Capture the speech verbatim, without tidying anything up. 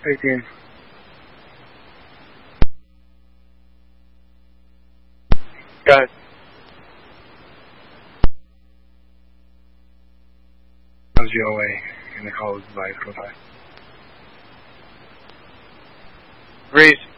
eighteen. Got it. How's your way in the call by Breeze.